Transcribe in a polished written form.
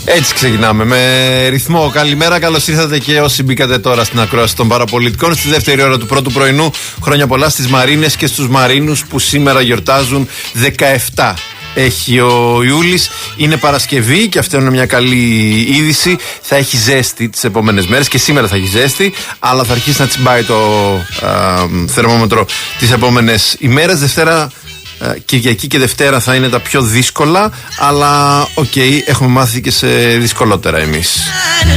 Έτσι ξεκινάμε με ρυθμό. Καλημέρα, καλώς ήρθατε και όσοι μπήκατε τώρα στην ακρόαση των παραπολιτικών στη δεύτερη ώρα του πρώτου πρωινού. Χρόνια πολλά στις Μαρίνες και στους Μαρίνους που σήμερα γιορτάζουν 17. Έχει ο Ιούλης, είναι Παρασκευή και αυτό είναι μια καλή είδηση. Θα έχει ζέστη τις επόμενες μέρες και σήμερα θα έχει ζέστη, αλλά θα αρχίσει να τσιμπάει το θερμόμετρο τις επόμενες ημέρες. Δευτέρα, Κυριακή και Δευτέρα θα είναι τα πιο δύσκολα, αλλά έχουμε μάθει και σε δυσκολότερα εμείς.